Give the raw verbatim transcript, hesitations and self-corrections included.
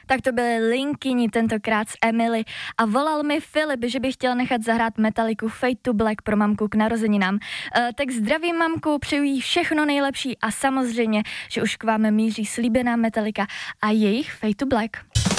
Tak to byly Linkyni, tentokrát s Emily. A volal mi Filip, že by chtěl nechat zahrát Metalliku Fade to Black pro mamku k narozeninám. E, tak zdravím mamku, přeju jí všechno nejlepší a samozřejmě, že už k vám míří slíbená Metallica a jejich Fade to Black.